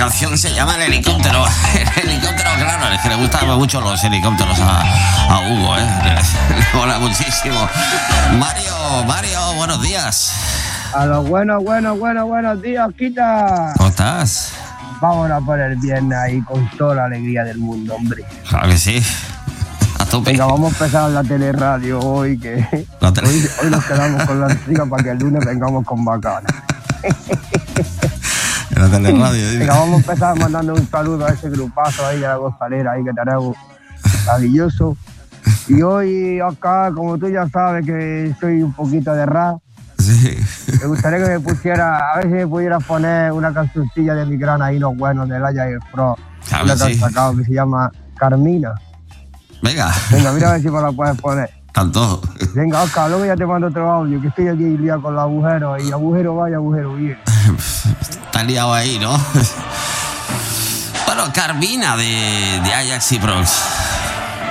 canción se llama El helicóptero. El helicóptero, claro, es que le gustan mucho los helicópteros a Hugo, Le mola muchísimo. Mario, buenos días. A los buenos días, Quita. ¿Cómo estás? Vámonos por el viernes ahí con toda la alegría del mundo, hombre. Claro que sí. A tope. Venga, vamos a empezar la teleradio hoy, que hoy nos quedamos con la chica para que el lunes vengamos con bacana. En la teleradio. Venga, vamos a empezar mandando un saludo a ese grupazo ahí de la gozalera ahí que tenemos maravilloso. Y hoy acá, como tú ya sabes que soy un poquito de rap, sí. Me gustaría que me pusiera, a ver si me pudieras poner una cancioncilla de mi gran ahí los buenos del Aya y el Pro. Claro Una que que han sí. sacado que se llama Carmina. Venga, mira a ver si me la puedes poner. tanto. Venga, Oscar, luego ya te mando otro audio, que estoy aquí liado con los agujeros, y agujero va y agujero viene. Está liado ahí, ¿no? Bueno, Carmina de Ajax y Prox.